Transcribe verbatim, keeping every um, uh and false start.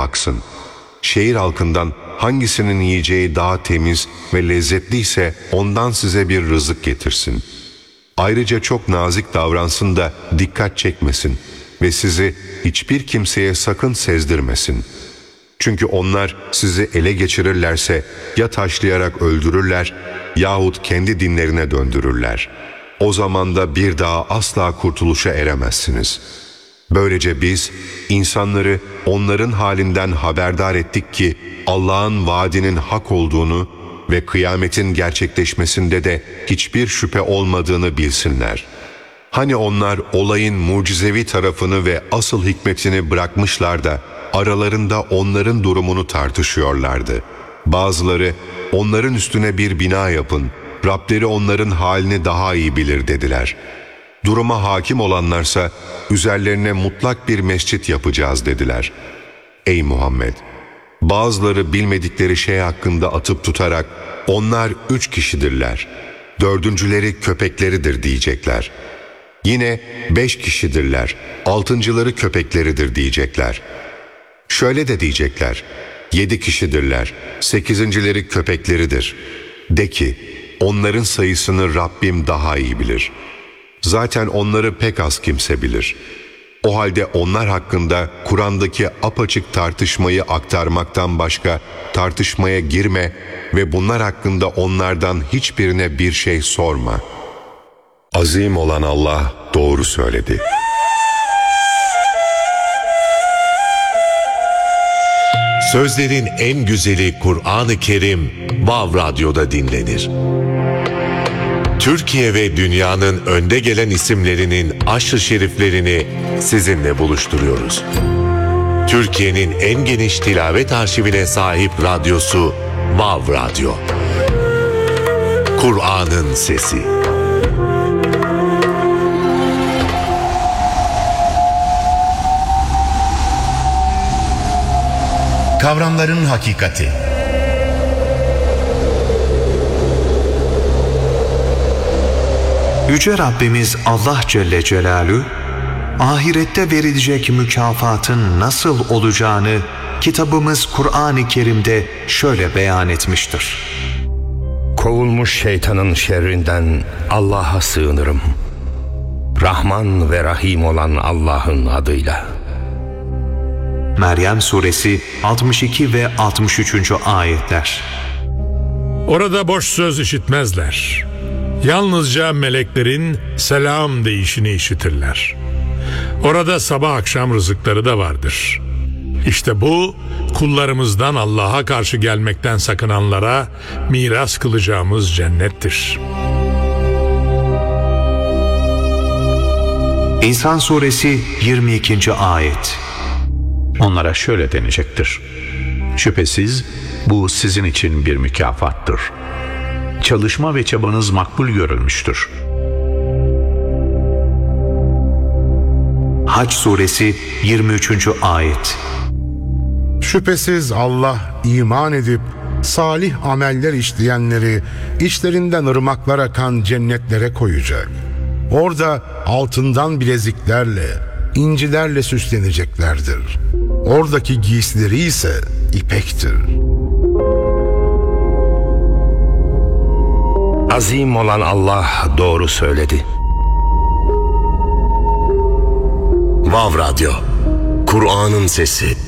baksın. Şehir halkından hangisinin yiyeceği daha temiz ve lezzetliyse ondan size bir rızık getirsin. Ayrıca çok nazik davransın da dikkat çekmesin ve sizi hiçbir kimseye sakın sezdirmesin. Çünkü onlar sizi ele geçirirlerse ya taşlayarak öldürürler yahut kendi dinlerine döndürürler. O zaman da bir daha asla kurtuluşa eremezsiniz. Böylece biz insanları onların halinden haberdar ettik ki Allah'ın vaadinin hak olduğunu ve kıyametin gerçekleşmesinde de hiçbir şüphe olmadığını bilsinler. Hani onlar olayın mucizevi tarafını ve asıl hikmetini bırakmışlar da aralarında onların durumunu tartışıyorlardı. Bazıları onların üstüne bir bina yapın, Rableri onların halini daha iyi bilir dediler. Duruma hakim olanlarsa üzerlerine mutlak bir mescit yapacağız dediler. Ey Muhammed! Bazıları bilmedikleri şey hakkında atıp tutarak onlar üç kişidirler, dördüncüleri köpekleridir diyecekler. Yine beş kişidirler, altıncıları köpekleridir diyecekler. Şöyle de diyecekler, yedi kişidirler, sekizincileri köpekleridir. De ki, onların sayısını Rabbim daha iyi bilir. Zaten onları pek az kimse bilir. O halde onlar hakkında Kur'an'daki apaçık tartışmayı aktarmaktan başka tartışmaya girme ve bunlar hakkında onlardan hiçbirine bir şey sorma. Azim olan Allah doğru söyledi. Sözlerin en güzeli Kur'an-ı Kerim Vav Radyo'da dinlenir. Türkiye ve dünyanın önde gelen isimlerinin aşk-ı şeriflerini sizinle buluşturuyoruz. Türkiye'nin en geniş tilavet arşivine sahip radyosu Vav Radyo. Kur'an'ın sesi. Kavramların hakikati. Yüce Rabbimiz Allah Celle Celaluhu, ahirette verilecek mükafatın nasıl olacağını kitabımız Kur'an-ı Kerim'de şöyle beyan etmiştir. Kovulmuş şeytanın şerrinden Allah'a sığınırım. Rahman ve Rahim olan Allah'ın adıyla. Meryem Suresi altmış iki ve altmış üçüncü ayetler. Orada boş söz işitmezler. Yalnızca meleklerin selam deyişini işitirler. Orada sabah akşam rızıkları da vardır. İşte bu kullarımızdan Allah'a karşı gelmekten sakınanlara miras kılacağımız cennettir. İnsan Suresi yirmi ikinci ayet. Onlara şöyle denecektir: şüphesiz bu sizin için bir mükafattır. Çalışma ve çabanız makbul görülmüştür. Hac Suresi yirmi üçüncü ayet. Şüphesiz Allah iman edip salih ameller işleyenleri içlerinden ırmaklar akan cennetlere koyacak. Orada altından bileziklerle, incilerle süsleneceklerdir. Oradaki giysileri ise ipektir. Azim olan Allah doğru söyledi. Vav Radyo, Kur'an'ın sesi.